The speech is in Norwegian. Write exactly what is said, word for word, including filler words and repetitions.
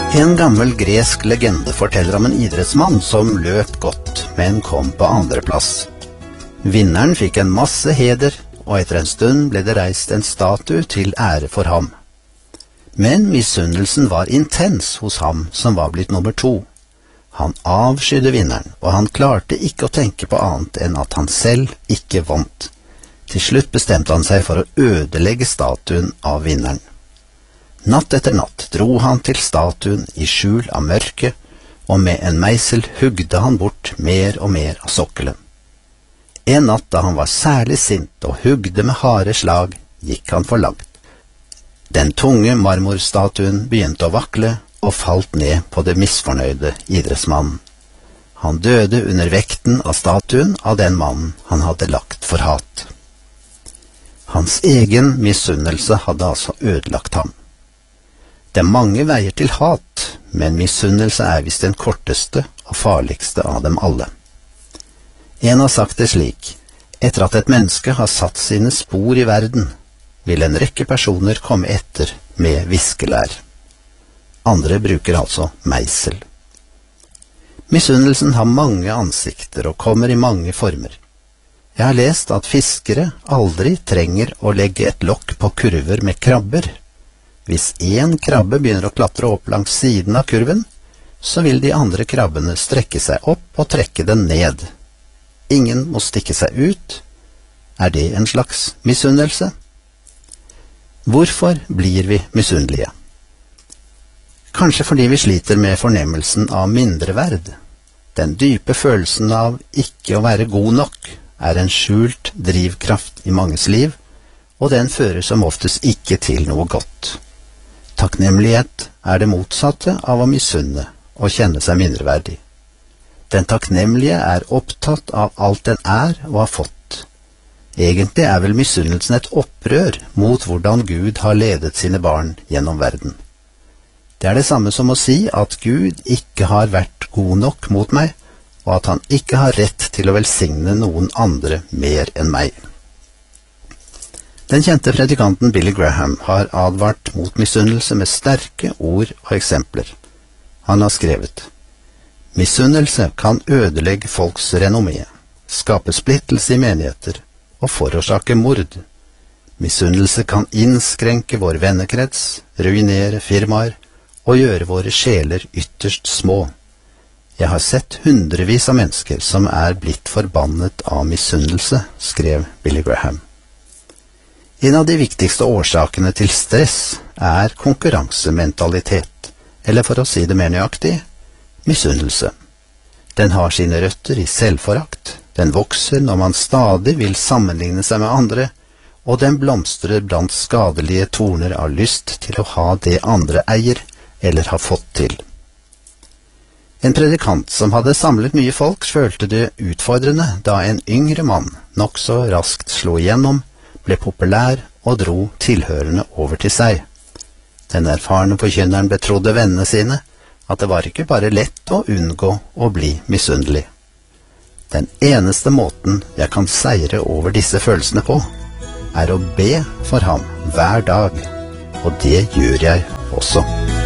En gammel gresk legende forteller om en idrettsmann som løp godt, men kom på andreplass. Vinneren fikk en masse heder, og etter en stund ble det reist en statue til ære for ham. Men misunnelsen var intens hos ham som var blitt nummer to. Han avskydde vinneren, og han klarte ikke å tenke på annet enn at han selv ikke vant. Til slutt bestemte han seg for å ødelegge statuen av vinneren. Natt etter natt dro han til statuen i skjul av mørket, og med en meisel hugde han bort mer og mer av sokkelen. En natt da han var særlig sint og hugde med harde slag, gikk han for langt. Den tunge marmorstatuen begynte å vakle og falt ned på det misfornøyde idrettsmannen. Han døde under vekten av statuen av den mannen han hadde lagt for hat. Hans egen misunnelse hadde altså ødelagt ham. Det er mange veier til hat, men misunnelse er visst den korteste og farligste av dem alle. En har sagt det slik: etter at et menneske har satt sine spor i verden, vil en rekke personer komme etter med viskelær. Andre bruker altså meisel. Misunnelsen har mange ansikter og kommer i mange former. Jeg har lest at fiskere aldri trenger å legge et lokk på kurver med krabber. Hvis en krabbe begynner å klatre opp langs siden av kurven, så vil de andre krabbene strekke seg opp og trekke den ned. Ingen må stikke seg ut. Er det en slags misunnelse? Hvorfor blir vi misunnelige? Kanskje fordi vi sliter med fornemmelsen av mindreverd. Den dype følelsen av ikke å være god nok er en skjult drivkraft i manges liv, og den fører som oftest ikke til noe godt. Takknemlighet er det motsatte av å misunne og kjenne seg mindreverdig. Den takknemlige er opptatt av alt den er og har fått. Egentlig er vel misunnelsen et opprør mot hvordan Gud har ledet sine barn gjennom verden. Det er det samme som å si at Gud ikke har vært god nok mot meg, og at han ikke har rett til å velsigne noen andre mer enn meg. Den kjente predikanten Billy Graham har advart mot misunnelse med sterke ord og eksempler. Han har skrevet: Misunnelse kan ødelegge folks renommé, skape splittelse i menigheter og forårsake mord. Misunnelse kan innskrenke vår vennekrets, ruinere firmaer og gjøre våre sjeler ytterst små. Jeg har sett hundrevis av mennesker som er blitt forbannet av misunnelse, skrev Billy Graham. En av de viktigste årsakene til stress er konkurransementalitet, eller for å si det mer nøyaktig, misunnelse. Den har sine røtter i selvforakt, den vokser når man stadig vil sammenligne seg med andre, og den blomstrer blant skadelige torner av lyst til å ha det andre eier eller har fått til. En predikant som hadde samlet mye folk følte det utfordrende da en yngre mann nok så raskt slo igjennom, ble populær og dro tilhørende over til seg. Den erfarne forkynneren betrodde vennene sine at det var ikke bare lett å unngå å bli misunnelig. Den eneste måten jeg kan seire over disse følelsene på, er å be for ham hver dag, og det gjør jeg også.